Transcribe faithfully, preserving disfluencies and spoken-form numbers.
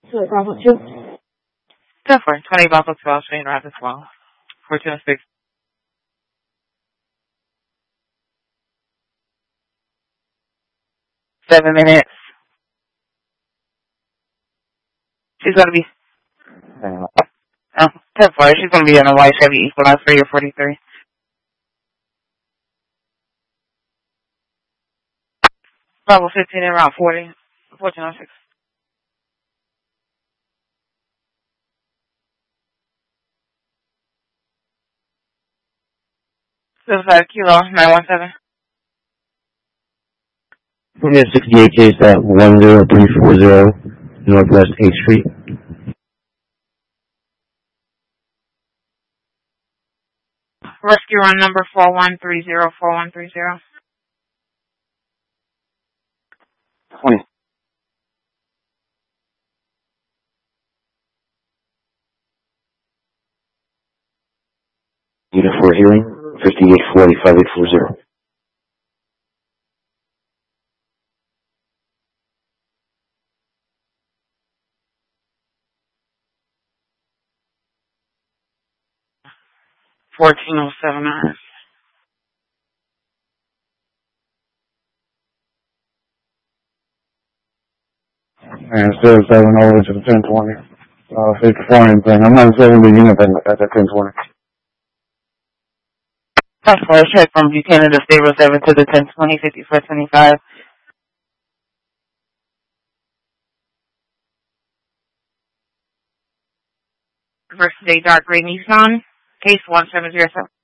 So Bravo two. ten four, twenty Bravo twelve, Shane Rapid twelve. four two six. Seven minutes. She's gonna be, oh, ten four, she's gonna be in a white Chevy Equalize for your forty-three. Bravo fifteen and route forty. fourteen oh six. Five Kilo, nine one seven. Permit sixty-eight case at one zero three four zero Northwest eighth Street. Rescue run number four one three zero four one three zero. twenty. Unit for hearing, fifty-eight forty, five eight four zero. fourteen oh seven nine. And still seven over to the ten twenty. Uh, it's flying thing. I'm not saving the unit at the ten twenty. That's for a check from Buchanan to Stable seven to the ten twenty, fifty-four twenty-five. First day dark gray Nissan, case one seven zero seven.